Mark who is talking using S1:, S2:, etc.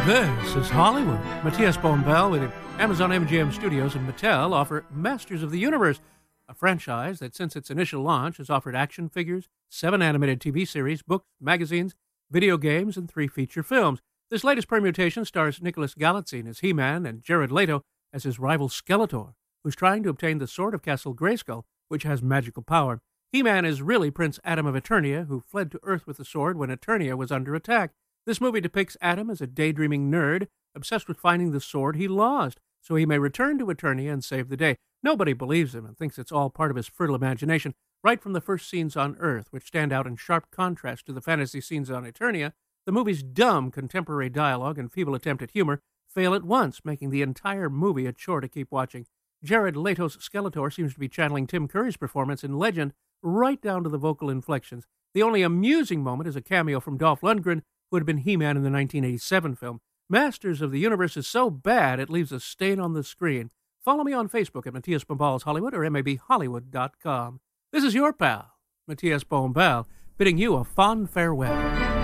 S1: This is Hollywood. Matthias Bombell with Amazon MGM Studios and Mattel offer Masters of the Universe, a franchise that since its initial launch has offered action figures, 7 animated TV series, books, magazines, video games, and 3 feature films. This latest permutation stars Nicholas Galitzine as He-Man and Jared Leto as his rival Skeletor, who's trying to obtain the Sword of Castle Grayskull, which has magical power. He-Man is really Prince Adam of Eternia, who fled to Earth with the sword when Eternia was under attack. This movie depicts Adam as a daydreaming nerd, obsessed with finding the sword he lost, so he may return to Eternia and save the day. Nobody believes him and thinks it's all part of his fertile imagination. Right from the first scenes on Earth, which stand out in sharp contrast to the fantasy scenes on Eternia, the movie's dumb contemporary dialogue and feeble attempt at humor fail at once, making the entire movie a chore to keep watching. Jared Leto's Skeletor seems to be channeling Tim Curry's performance in Legend right down to the vocal inflections. The only amusing moment is a cameo from Dolph Lundgren, who had been He-Man in the 1987 film. Masters of the Universe is so bad it leaves a stain on the screen. Follow me on Facebook at Matthias Bomball's Hollywood or mabhollywood.com. This is your pal, Matthias Bomball, bidding you a fond farewell.